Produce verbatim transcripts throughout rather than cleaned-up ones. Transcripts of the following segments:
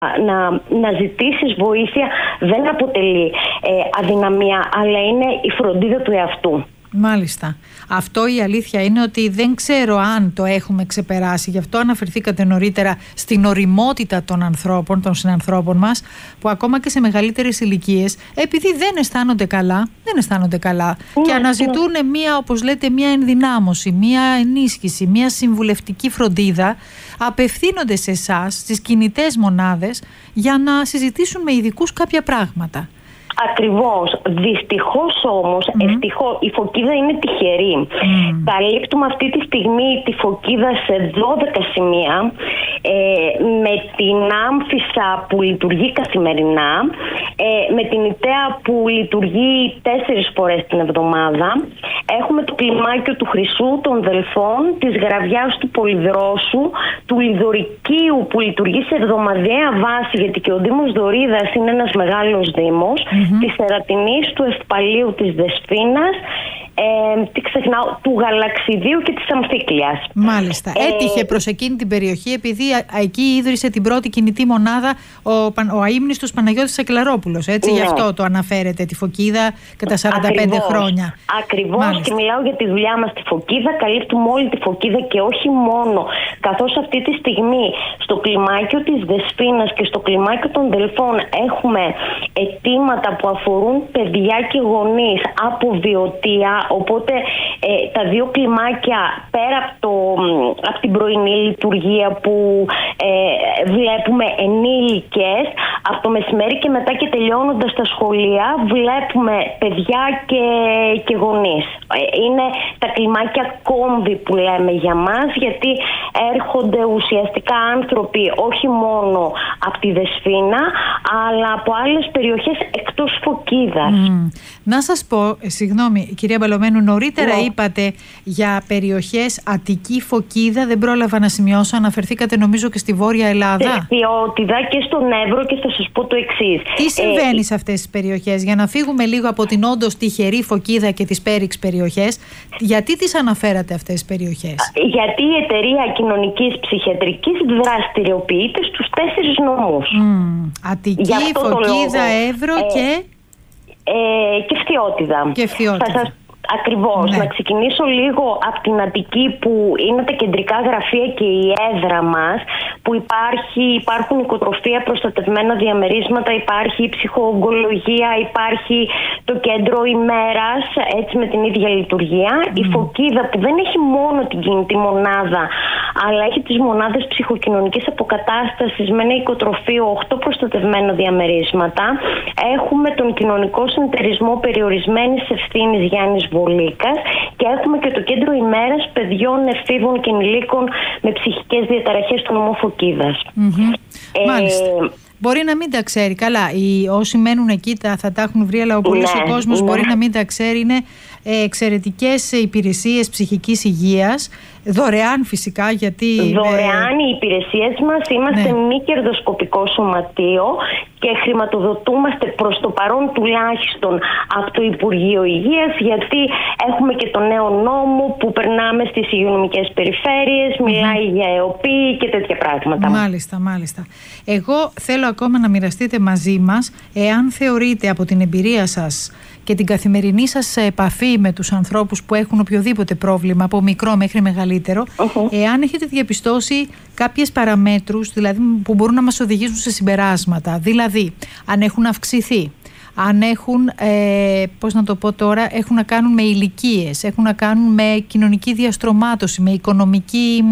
να, να ζητήσεις βοήθεια δεν αποτελεί ε, αδυναμία, αλλά είναι η φροντίδα του εαυτού. Μάλιστα. Αυτό η αλήθεια είναι ότι δεν ξέρω αν το έχουμε ξεπεράσει. Γι' αυτό αναφερθήκατε νωρίτερα στην ωριμότητα των ανθρώπων, των συνανθρώπων μας, που ακόμα και σε μεγαλύτερες ηλικίες, επειδή δεν αισθάνονται καλά, δεν αισθάνονται καλά ναι, και αναζητούν ναι. μία, όπως λέτε, μία ενδυνάμωση, μία ενίσχυση, μία συμβουλευτική φροντίδα, απευθύνονται σε εσάς, στις κινητές μονάδες, για να συζητήσουν με ειδικούς κάποια πράγματα. Ακριβώς. Δυστυχώς όμως, mm. ευτυχώς, η Φωκίδα είναι τυχερή. Mm. Καλύπτουμε αυτή τη στιγμή τη Φωκίδα σε δώδεκα σημεία, ε, με την Άμφισσα που λειτουργεί καθημερινά, ε, με την Ιταία που λειτουργεί τέσσερις φορές την εβδομάδα. Έχουμε το κλιμάκιο του Χρυσού, των Δελφών, της Γραβιάς του Πολυδρόσου, του Λιδωρικίου που λειτουργεί σε εβδομαδιαία βάση, γιατί και ο Δήμος Δωρίδας είναι ένας μεγάλος δήμος, mm-hmm. της Σερατινής, του Ευπαλίου, της Δεσποίνας, ε, τι ξεχνάω, του Γαλαξιδίου και της Αμφίκλειας. Μάλιστα. Ε, Έτυχε προς εκείνη την περιοχή, επειδή εκεί ίδρυσε την πρώτη κινητή μονάδα ο, ο αείμνηστος Παναγιώτης Σακελαρόπουλος. Έτσι, ναι. Γι' αυτό το αναφέρετε, τη Φωκίδα, κατά σαράντα πέντε Ακριβώς. χρόνια. Ακριβώς. Και μιλάω για τη δουλειά μας στη Φωκίδα. Καλύπτουμε όλη τη Φωκίδα και όχι μόνο. Καθώς αυτή τη στιγμή στο κλιμάκιο της Δεσποίνας και στο κλιμάκιο των Δελφών έχουμε αιτήματα που αφορούν παιδιά και γονείς από βιωτεία. Οπότε ε, τα δύο κλιμάκια, πέρα από, το, από την πρωινή λειτουργία που ε, βλέπουμε ενήλικες, από το μεσημέρι και μετά και τελειώνοντας τα σχολεία βλέπουμε παιδιά και, και γονείς. Είναι τα κλιμάκια κόμβι που λέμε για μας, γιατί έρχονται ουσιαστικά άνθρωποι όχι μόνο από τη Δεσπίνα, αλλά από άλλες περιοχές εκτός Φωκίδας. Mm. Να σας πω, συγγνώμη κυρία Μπαλωμένου, νωρίτερα ναι. είπατε για περιοχές Αττική, Φωκίδα, δεν πρόλαβα να σημειώσω, αναφερθήκατε νομίζω και στη Βόρεια Ελλάδα. Ποιότητα και στον Εύρο, και θα σας πω το εξής. Τι συμβαίνει ε, σε αυτές τις περιοχές, για να φύγουμε λίγο από την όντως τυχερή Φωκίδα και τις πέριξ περιοχές, γιατί τις αναφέρατε αυτές τις περιοχές? Γιατί η Εταιρεία Κοινωνικής Ψυχιατρικής δραστηριοποιείται στους τέσσερις νομούς. Mm. Αττική, Φωκίδα, Εύρο ε, και... Ε, και Φθιώτιδα. Και Φθιώτιδα. Θα σας Ακριβώς. Ναι. Να ξεκινήσω λίγο από την Αττική, που είναι τα κεντρικά γραφεία και η έδρα μας, που υπάρχει, υπάρχουν οικοτροφία, προστατευμένα διαμερίσματα, υπάρχει η ψυχοογκολογία, υπάρχει το κέντρο ημέρας, έτσι με την ίδια λειτουργία. Mm. Η Φωκίδα, που δεν έχει μόνο την κινητή μονάδα, αλλά έχει τις μονάδες ψυχοκοινωνικής αποκατάστασης με ένα οικοτροφείο, οκτώ προστατευμένα διαμερίσματα. Έχουμε τον κοινωνικό συνεταιρισμό περιορισμένης ευθύνης Γιάννης Βολίκας και έχουμε και το κέντρο ημέρας παιδιών, εφήβων και ενηλίκων με ψυχικές διαταραχές του νομού Φωκίδας. Mm-hmm. Ε, Μάλιστα. Μπορεί να μην τα ξέρει. Καλά, οι, όσοι μένουν εκεί τα, θα τα έχουν βρει, αλλά ο πολλής ναι, ο κόσμος ναι. μπορεί να μην τα ξέρει. Είναι ε, εξαιρετικές υπηρεσίες ψυχικής υγείας, δωρεάν φυσικά, γιατί... Δωρεάν οι υπηρεσίες μας, είμαστε ναι. μη κερδοσκοπικό σωματείο και χρηματοδοτούμαστε προς το παρόν τουλάχιστον από το Υπουργείο Υγείας, γιατί έχουμε και το νέο νόμο που περνάμε στις υγειονομικές περιφέρειες, mm-hmm. μιλάει για ΕΟΠΗ και τέτοια πράγματα. Μάλιστα, μάλιστα. Εγώ θέλω ακόμα να μοιραστείτε μαζί μας, εάν θεωρείτε από την εμπειρία σας και την καθημερινή σας επαφή με τους ανθρώπους που έχουν οποιοδήποτε πρόβλημα, από μικρό μέχρι μεγαλύτερο, uh-huh. εάν έχετε διαπιστώσει κάποιες παραμέτρους, δηλαδή, που μπορούν να μας οδηγήσουν σε συμπεράσματα, δηλαδή αν έχουν αυξηθεί, αν έχουν, ε, πώς να το πω τώρα, έχουν να κάνουν με ηλικίες, έχουν να κάνουν με κοινωνική διαστρωμάτωση, με οικονομική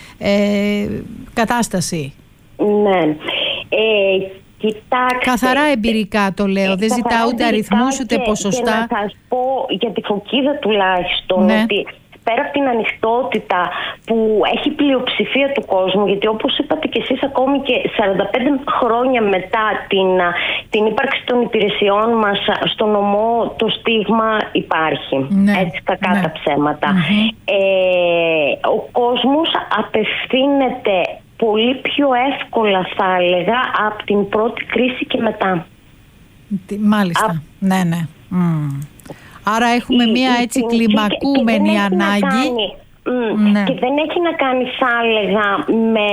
ε, κατάσταση. Ναι. Ε, Κοιτάξτε, καθαρά εμπειρικά το λέω, δεν ζητάω ούτε αριθμούς ούτε και, ποσοστά. Και να σας πω για τη Φωκίδα τουλάχιστον, ναι. ότι πέρα από την ανοιχτότητα που έχει πλειοψηφία του κόσμου, γιατί όπως είπατε και εσείς, ακόμη και σαράντα πέντε χρόνια μετά την, την ύπαρξη των υπηρεσιών μας στο νομό, το στίγμα υπάρχει, ναι. έτσι κακά ναι. τα ψέματα. Mm-hmm. Ε, ο κόσμος απευθύνεται πολύ πιο εύκολα, θα έλεγα, από την πρώτη κρίση και μετά. Μάλιστα, Α... ναι, ναι. Mm. Άρα έχουμε η, μία έτσι η, κλιμακούμενη και, και ανάγκη. Κάνει, Ναι. Και δεν έχει να κάνει, θα έλεγα, με,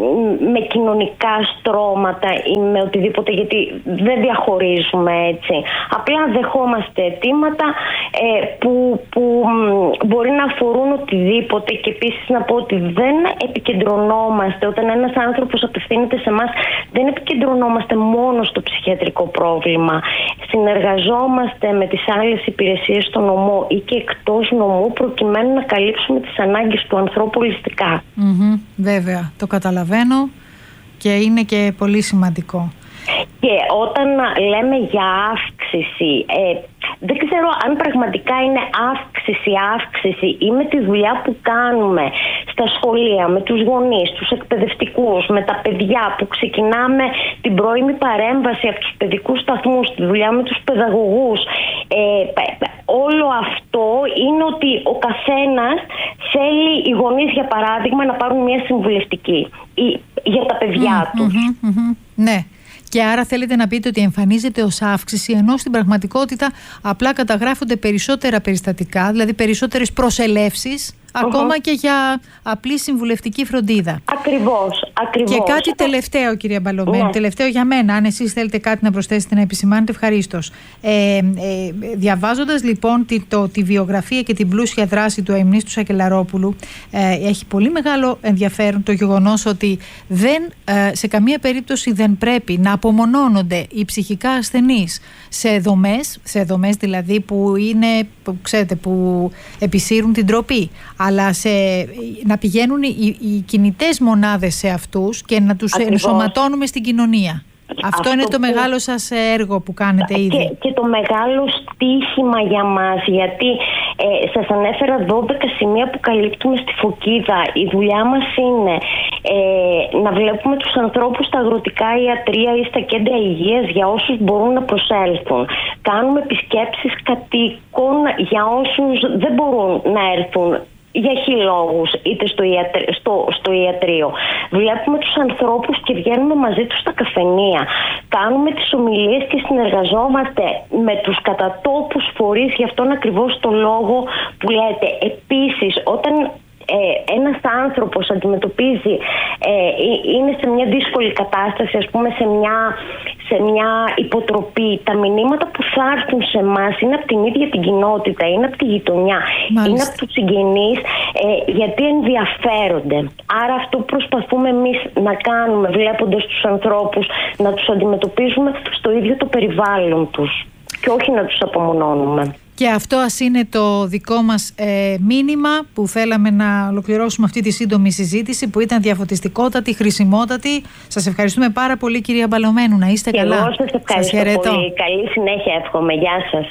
με κοινωνικά στρώματα ή με οτιδήποτε, γιατί δεν διαχωρίζουμε έτσι. Απλά δεχόμαστε αιτήματα ε, που, που μπορεί να αφορούν οτιδήποτε. Και επίσης να πω ότι δεν επικεντρωνόμαστε, όταν ένας άνθρωπος απευθύνεται σε εμάς, δεν επικεντρωνόμαστε μόνο στο ψυχιατρικό πρόβλημα. Συνεργαζόμαστε με τις άλλες υπηρεσίες στο νομό ή και εκτός νομού, προκειμένου να καλύψουμε τις ανάγκες του ανθρώπου ολιστικά. Mm-hmm, βέβαια, το καταλαβαίνω και είναι και πολύ σημαντικό. Και όταν λέμε για αύξηση, ε, δεν ξέρω αν πραγματικά είναι αύξηση, αύξηση ή με τη δουλειά που κάνουμε στα σχολεία, με τους γονείς, τους εκπαιδευτικούς, με τα παιδιά που ξεκινάμε την πρώιμη παρέμβαση από τους παιδικούς σταθμούς, τη δουλειά με τους παιδαγωγούς. Ε, όλο αυτό είναι ότι ο καθένας θέλει οι γονείς, για παράδειγμα, να πάρουν μια συμβουλευτική για τα παιδιά mm, τους. Mm-hmm, mm-hmm, ναι. Και άρα θέλετε να πείτε ότι εμφανίζεται ως αύξηση, ενώ στην πραγματικότητα απλά καταγράφονται περισσότερα περιστατικά, δηλαδή περισσότερες προσελεύσεις, uh-huh. ακόμα και για απλή συμβουλευτική φροντίδα. Ακριβώς, ακριβώς. Και κάτι τελευταίο, κυρία Μπαλωμένη, ναι. τελευταίο για μένα, αν εσείς θέλετε κάτι να προσθέσετε, να επισημάνετε, ευχαρίστως. Ε, ε, διαβάζοντας λοιπόν τη, το, τη βιογραφία και την πλούσια δράση του αειμνίστου Σακελαρόπουλου, ε, έχει πολύ μεγάλο ενδιαφέρον το γεγονός ότι δεν, ε, σε καμία περίπτωση δεν πρέπει να απομονώνονται οι ψυχικά ασθενείς σε δομές, σε δομές δηλαδή που είναι, που, ξέρετε, που επισύρουν την ντροπή, αλλά σε, να πηγαίνουν οι, οι κινητές μονάδες σε αυτούς και να τους Ακριβώς. ενσωματώνουμε στην κοινωνία. Αυτό, Αυτό είναι το που... μεγάλο σας έργο που κάνετε ήδη. Και, και το μεγάλο στίχημα για μας, γιατί ε, σας ανέφερα δώδεκα σημεία που καλύπτουμε στη Φωκίδα. Η δουλειά μας είναι ε, να βλέπουμε τους ανθρώπους στα αγροτικά ιατρεία ή στα κέντρα υγείας για όσους μπορούν να προσέλθουν. Κάνουμε επισκέψεις κατοίκων για όσους δεν μπορούν να έρθουν για χιλόγους, είτε στο, ιατρ... στο, στο ιατρείο. Βλέπουμε τους ανθρώπους και βγαίνουμε μαζί τους στα καφενεία. Κάνουμε τις ομιλίες και συνεργαζόμαστε με τους κατατόπους φορείς, γι' αυτόν ακριβώς το λόγο που λέτε. Επίσης, όταν Ε, ένας άνθρωπος αντιμετωπίζει, ε, είναι σε μια δύσκολη κατάσταση, ας πούμε σε μια, σε μια υποτροπή, τα μηνύματα που θα έρθουν σε εμάς είναι από την ίδια την κοινότητα, είναι από τη γειτονιά, Μάλιστα. είναι από τους συγγενείς, ε, γιατί ενδιαφέρονται. Άρα αυτό που προσπαθούμε εμείς να κάνουμε, βλέποντας τους ανθρώπους, να τους αντιμετωπίζουμε στο ίδιο το περιβάλλον τους και όχι να τους απομονώνουμε. Και αυτό ας είναι το δικό μας ε, μήνυμα που θέλαμε να ολοκληρώσουμε αυτή τη σύντομη συζήτηση, που ήταν διαφωτιστικότατη, χρησιμότατη. Σας ευχαριστούμε πάρα πολύ, κυρία Μπαλωμένου. Να είστε και καλά. Εγώ σας ευχαριστώ σας πολύ. Καλή συνέχεια εύχομαι. Γεια σας.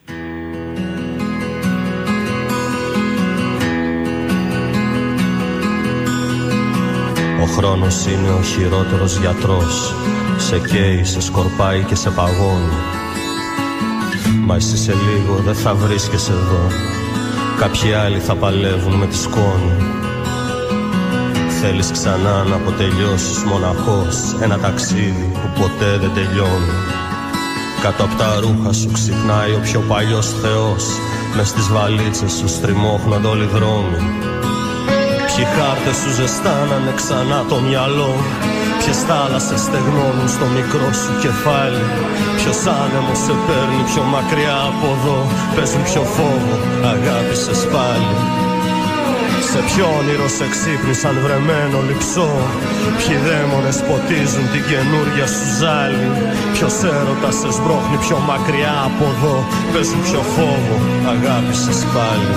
Ο χρόνος είναι ο χειρότερος γιατρός. Σε καίει, σε σκορπάει και σε παγώνει. Μα εσύ σε λίγο δεν θα βρίσκεσαι εδώ. Κάποιοι άλλοι θα παλεύουν με τη σκόνη. Θέλεις ξανά να αποτελειώσεις μοναχός ένα ταξίδι που ποτέ δεν τελειώνει. Κάτω απ' τα ρούχα σου ξυπνάει ο πιο παλιός θεός. Μες στις βαλίτσες σου στριμώχνονται όλοι οι δρόμοι. Ποιοι χάρτες σου ζεστάνανε ξανά το μυαλό. Ποιες θάλασσες στεγνώνουν στο μικρό σου κεφάλι. Ποιος άνεμος σε παίρνει πιο μακριά από εδώ. Παίζουν πιο φόβο, αγάπησες πάλι. Σε ποιο όνειρο σε ξύπνησαν βρεμένο λειψό. Ποιοι δαίμονες ποτίζουν την καινούρια σου ζάλη. Ποιος έρωτας σε σμπρώχνει πιο μακριά από εδώ. Παίζουν πιο φόβο, αγάπησες πάλι.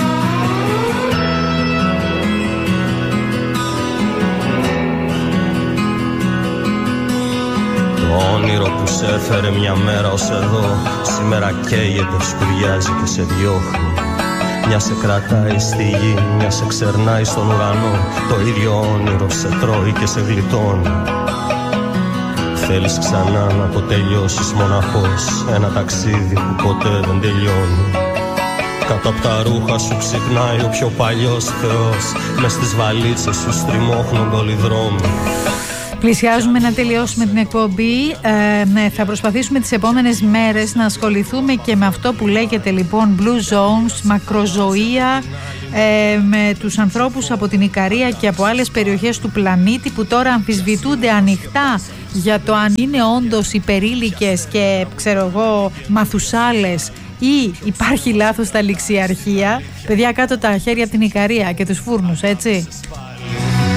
Το όνειρο που σε έφερε μια μέρα ως εδώ, σήμερα καίγεται, σκουριάζει και σε διώχνει. Μια σε κρατάει στη γη, μια σε ξερνάει στον ουρανό. Το ίδιο όνειρο σε τρώει και σε γλιτώνει. Θέλεις ξανά να το τελειώσεις μοναχός, ένα ταξίδι που ποτέ δεν τελειώνει. Κάτω απ' τα ρούχα σου ξυπνάει ο πιο παλιός θεός. Μες στις βαλίτσες σου στριμώχνονται όλοι οι δρόμοι. Πλησιάζουμε να τελειώσουμε την εκπομπή. Ε, θα προσπαθήσουμε τις επόμενες μέρες να ασχοληθούμε και με αυτό που λέγεται λοιπόν Blue Zones, μακροζωία, ε, με τους ανθρώπους από την Ικαρία και από άλλες περιοχές του πλανήτη που τώρα αμφισβητούνται ανοιχτά για το αν είναι όντως υπερήλικες και ξέρω εγώ μαθουσάλες ή υπάρχει λάθος στα ληξιαρχεία. Παιδιά, κάτω τα χέρια από την Ικαρία και τους φούρνους, έτσι.